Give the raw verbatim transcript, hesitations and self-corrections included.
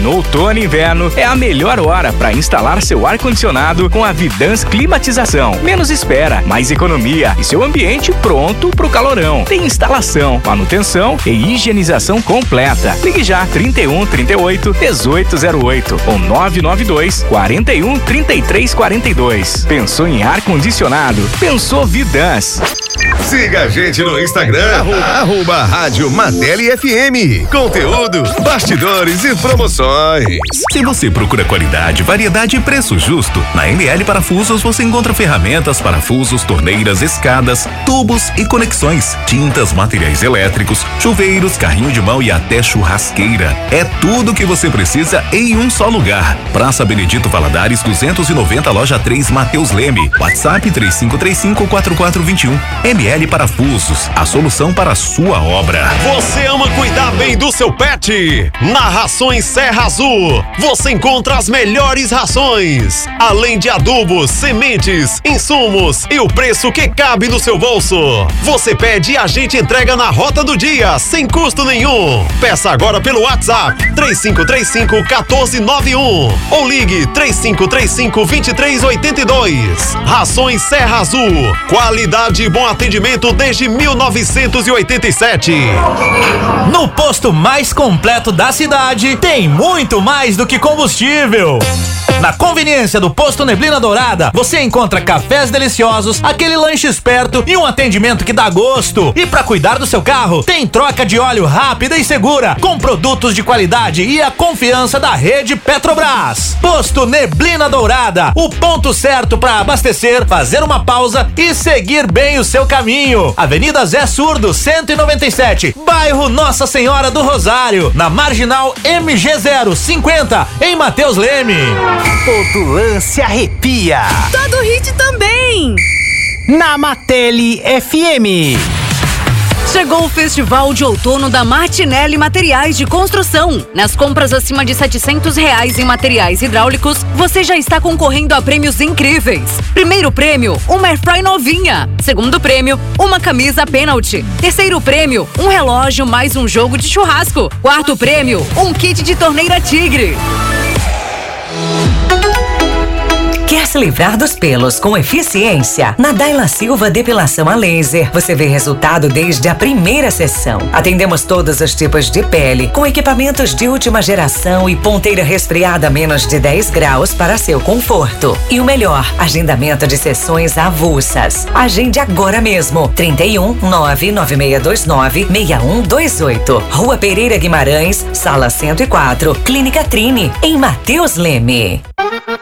No outono e inverno é a melhor hora para instalar seu ar-condicionado com a Vidans Climatização. Menos espera, mais economia e seu ambiente pronto pro calorão. Tem instalação, manutenção e higienização completa. Ligue já trinta e um, trinta e oito, dezoito zero oito ou nove nove dois, quarenta e um, trinta e três quarenta e dois. Pensou em ar-condicionado? Pensou Vidans. Siga a gente no Instagram, arroba Rádio Martelli F M. Conteúdo, bastidores e promoções. Se você procura qualidade, variedade e preço justo, na M L Parafusos você encontra ferramentas, parafusos, torneiras, escadas, tubos e conexões, tintas, materiais elétricos, chuveiros, carrinho de mão e até churrasqueira. É tudo o que você precisa em um só lugar. Praça Benedito Valadares duzentos e noventa, loja três, Mateus Leme. WhatsApp três cinco três cinco, quatro quatro dois um. M L Parafusos, a solução para a sua obra. Você ama cuidar bem do seu pet? Na Rações Serra Azul, você encontra as melhores rações, além de adubos, sementes, insumos e o preço que cabe no seu bolso. Você pede e a gente entrega na rota do dia, sem custo nenhum. Peça agora pelo WhatsApp três cinco três cinco, um quatro nove um ou ligue três cinco três cinco, dois três oito dois. Rações Serra Azul, qualidade e bom atendimento desde mil novecentos e oitenta e sete. No posto mais completo da cidade, tem muito mais do que combustível. Na conveniência do Posto Neblina Dourada, você encontra cafés deliciosos, aquele lanche esperto e um atendimento que dá gosto. E para cuidar do seu carro, tem troca de óleo rápida e segura, com produtos de qualidade e a confiança da rede Petrobras. Posto Neblina Dourada, o ponto certo para abastecer, fazer uma pausa e seguir bem o seu caminho. Avenida Zé Surdo, cento e noventa e sete, bairro Nossa Senhora do Rosário, na Marginal M G zero cinquenta, em Mateus Leme. Todo lance arrepia. Todo hit também. Na Martelli F M. Chegou o Festival de Outono da Martinelli Materiais de Construção. Nas compras acima de setecentos reais em materiais hidráulicos, você já está concorrendo a prêmios incríveis. Primeiro prêmio, uma airfry novinha. Segundo prêmio, uma camisa pênalti. Terceiro prêmio, um relógio mais um jogo de churrasco. Quarto prêmio, um kit de torneira Tigre. Quer se livrar dos pelos com eficiência? Na Daila Silva Depilação a Laser, você vê resultado desde a primeira sessão. Atendemos todos os tipos de pele, com equipamentos de última geração e ponteira resfriada a menos de dez graus para seu conforto. E o melhor, agendamento de sessões avulsas. Agende agora mesmo. trinta e um, nove nove seis dois nove, seis um dois oito. Rua Pereira Guimarães, Sala cento e quatro, Clínica Trine, em Mateus Leme.